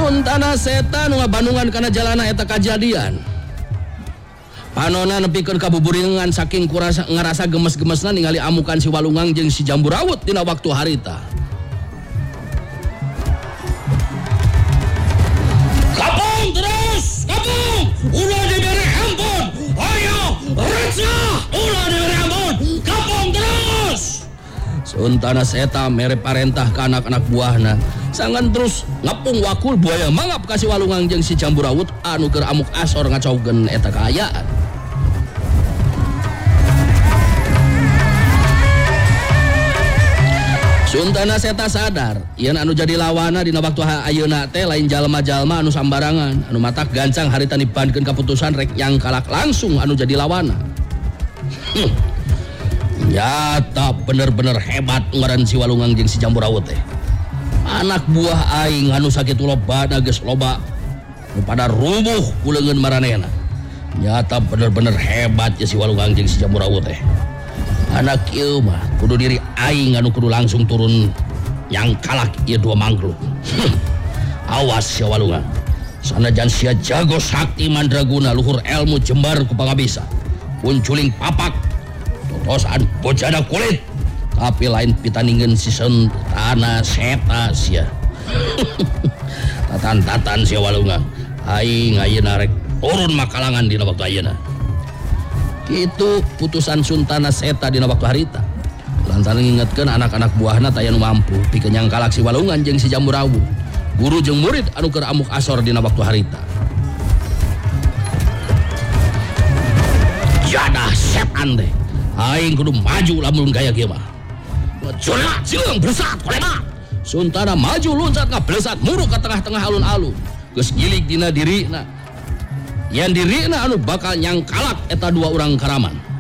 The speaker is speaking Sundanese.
Suntana setan nu ngabandungan kana jalana eta kajadian. Panona nepikeun kabuburingan saking ngarasa gemes-gemesna ningali amukan si Walungang jeung si Jambu Rawut dina waktu harita. Kapung terus, kapung, ulah diberi ampun. Ayo, reca, ulah diberi ampun. Kapung terus. Suntana seta mere parentah ka anak-anak buahna. Sangan terus ngapung wakul buaya mangap ka si Walungang jeung si Jambu Rawut anu keur amuk asor ngacaukeun eta kaayaan. Suntana seta sadar, yen anu jadi lawana dina waktu ayeuna teh lain jalma-jalma anu sambarangan, anu matak gancang harita nibankeun kaputusan rek yang kalak langsung anu jadi lawana. Nyata bener-bener hebat ngaran si Walungang jeung si Jambu Rawut teh. Anak buah aing anu sakitu lobana geus loba nu pada rubuh ku leungeun maranehna. Nyata bener-bener hebat ya si Walungang jeung si Jambu Rawut teh. Anak ieu mah kudu diri aing anu kudu langsung turun yang kalak ieu dua mangluk. Awas ya Walungang. Sanajan sia jago sakti mandraguna luhur ilmu jembar ku pangabisa. Punculing papak totosan bojana kulit. Tapi lain pitaningkeun si Suntana seta sia. Tatan-tatan sia Walungang. Aing ayeuna rek turun makalangan dina waktu ayeuna. Itu putusan Suntana seta dina waktu harita. Lantaran ngingetkeun anak-anak buahna taya nu mampu pikeun yang kalak si Walungan jeung si Jambu Rawut. Guru jeung murid anu keur amuk asor dina waktu harita. Jadah setan teh. Aing kudu maju lamun gaya kieu mah. Jona jeung bersat kolema. Suntana maju loncat ngablesat muruk ka tengah-tengah alun-alun. Geus gilig dina dirina. Yang dirina anu bakal nyangkalak eta dua urang karaman.